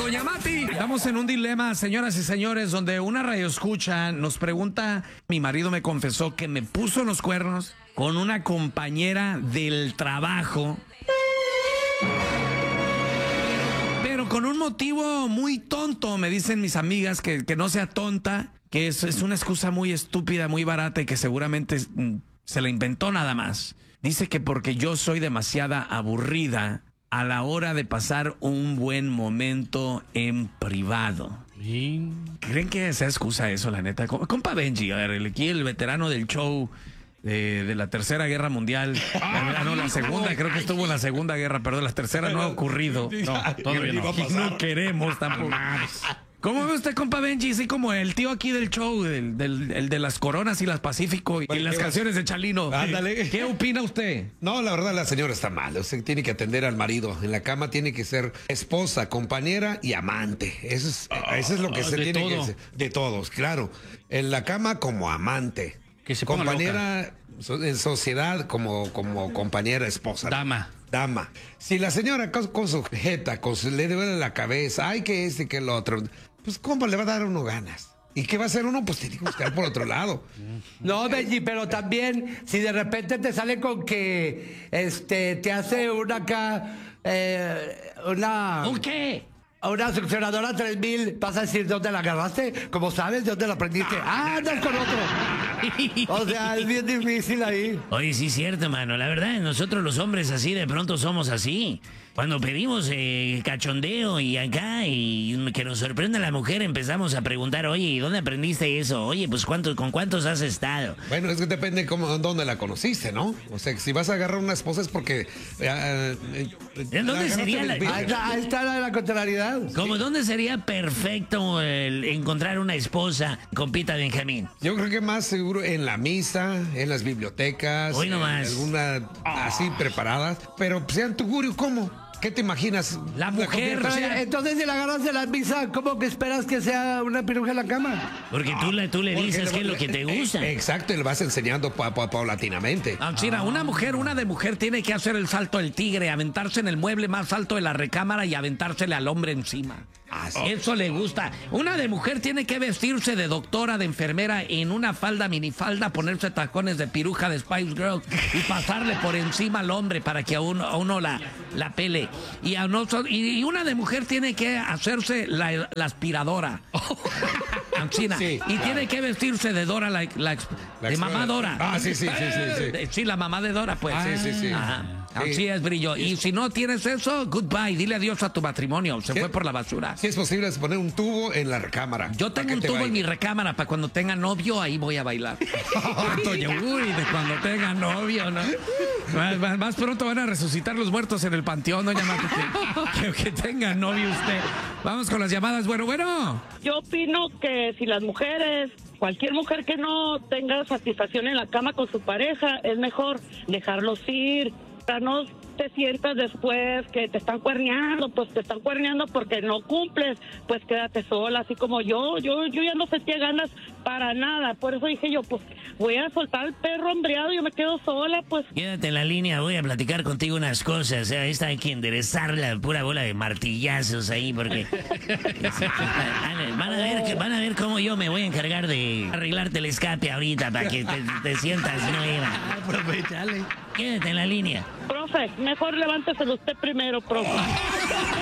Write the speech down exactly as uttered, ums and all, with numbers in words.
doña Mati. Estamos en un dilema, señoras y señores, donde una radioescucha nos pregunta, mi marido me confesó que me puso los cuernos con una compañera del trabajo, pero con un motivo muy tonto. Me dicen mis amigas que, que no sea tonta, que es, es una excusa muy estúpida, muy barata y que seguramente mm, se la inventó nada más. Dice que porque yo soy demasiada aburrida a la hora de pasar un buen momento en privado. ¿Sí? ¿Creen que sea excusa eso, la neta? Compa Benji, a ver, aquí el veterano del show de, de la Tercera Guerra Mundial. Ah, no, la segunda, creo que estuvo en la Segunda Guerra, perdón, la tercera no ha ocurrido. No, todavía no. Y no queremos tampoco. ¿Cómo ve usted, compa Benji? Sí, como el tío aquí del show, del, del, el de las Coronas y las Pacífico y bueno, las canciones de Chalino. Ándale. ¿Qué opina usted? No, la verdad, la señora está mal. Usted tiene que atender al marido. En la cama tiene que ser esposa, compañera y amante. Eso es, oh, eso es lo que oh, se tiene todo. que hacer. De todos, claro. En la cama como amante. Que se ponga compañera loca. En sociedad como, como compañera, esposa. Dama. Dama. Si la señora con, con su jeta, con su, le duele la cabeza, ay, que este, que el otro, pues cómo le va a dar a uno ganas. ¿Y qué va a hacer uno? Pues tiene que buscar por otro lado. No, Benji, pero también si de repente te sale con que este te hace una acá, eh, una... ¿Un qué? Una succionadora tres mil, ¿vas a decir dónde la agarraste? ¿Cómo sabes de dónde la aprendiste? ¡Ah, andas con otro! O sea, es bien difícil ahí. Oye, sí es cierto, mano. La verdad, nosotros los hombres así de pronto somos así. Cuando pedimos eh, cachondeo y acá y que nos sorprenda la mujer, empezamos a preguntar, oye, ¿y dónde aprendiste eso? Oye, pues ¿cuántos, ¿con cuántos has estado? Bueno, es que depende cómo, dónde la conociste, ¿no? O sea, si vas a agarrar una esposa es porque... Eh, eh, ¿En dónde sería la...? Ahí está, ahí está la, la contrariedad. ¿Cómo sí. ¿Dónde sería perfecto el encontrar una esposa, compita Benjamín? Yo creo que más seguro en la misa, en las bibliotecas. Hoy nomás. Alguna así preparadas. Pero sean tu gurio, ¿cómo? ¿Qué te imaginas? La mujer. La o sea, entonces, si la agarras de la misa, ¿cómo que esperas que sea una piruja en la cama? Porque tú le, tú le dices qué es lo que te gusta. Exacto, y le vas enseñando pa, pa, paulatinamente. Ah, mira, una mujer, una de mujer tiene que hacer el salto del tigre, aventarse en el mueble más alto de la recámara y aventársele al hombre encima. Ah, sí. Eso le gusta. Una de mujer tiene que vestirse de doctora, de enfermera, en una falda, minifalda, ponerse tacones de piruja de Spice Girls y pasarle por encima al hombre para que a uno, a uno la, la pele. Y, a nosotros, y una de mujer tiene que hacerse la, la aspiradora. China. Sí, y claro. Tiene que vestirse de Dora, la, la, la de mamá Dora. Ah, sí, sí, sí, sí, sí. Sí, la mamá de Dora, pues. Ah, sí, sí, sí. Ajá. Sí. Así es, brillo. Y si no tienes eso, goodbye. Dile adiós a tu matrimonio. Se fue por la basura. Si es posible es poner un tubo en la recámara. Yo tengo un tubo baile. en mi recámara para cuando tenga novio, ahí voy a bailar. Oye, uy, de cuando tenga novio, ¿no? Más, más pronto van a resucitar los muertos en el panteón, doña Mati. Que, que, que tenga novio usted. Vamos con las llamadas. Bueno, bueno. Yo opino que si las mujeres, cualquier mujer que no tenga satisfacción en la cama con su pareja, es mejor dejarlos ir. No te sientas después que te están cuerneando, pues te están cuerneando porque no cumples, pues quédate sola, así como yo, yo, yo ya no sentía ganas para nada, por eso dije yo, pues voy a soltar al perro hambriado, yo me quedo sola, pues. Quédate en la línea, voy a platicar contigo unas cosas, o sea, esta hay que enderezar la pura bola de martillazos ahí, porque van a ver que, van a ver cómo yo me voy a encargar de arreglarte el escape ahorita para que te, te sientas nueva. Aprovechale. Quédate en la línea. Profe, mejor levánteselo usted primero, profe.